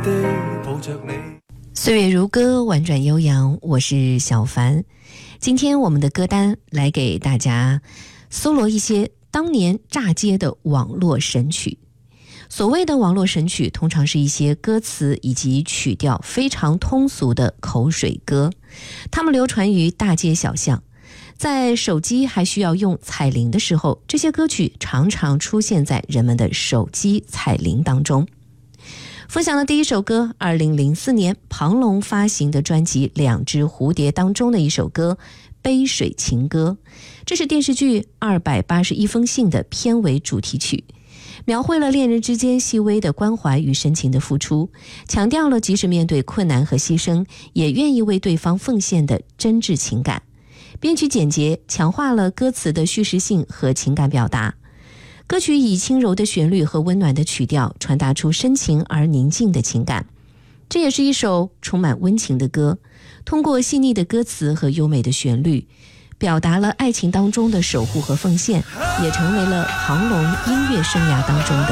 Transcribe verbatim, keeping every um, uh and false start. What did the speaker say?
地抱着你。 岁月如歌，婉转悠扬，我是小凡。今天我们的歌单来给大家搜罗一些当年炸街的网络神曲。所谓的网络神曲，通常是一些歌词以及曲调非常通俗的口水歌，它们流传于大街小巷。在手机还需要用彩铃的时候，这些歌曲常常出现在人们的手机彩铃当中。分享的第一首歌，二零零四年庞龙发行的专辑《两只蝴蝶》当中的一首歌《杯水情歌》，这是电视剧《二百八十一封信》的片尾主题曲，描绘了恋人之间细微的关怀与深情的付出，强调了即使面对困难和牺牲，也愿意为对方奉献的真挚情感。编曲简洁，强化了歌词的叙事性和情感表达。歌曲以轻柔的旋律和温暖的曲调传达出深情而宁静的情感。这也是一首充满温情的歌，通过细腻的歌词和优美的旋律，表达了爱情当中的守护和奉献，也成为了庞龙音乐生涯当中的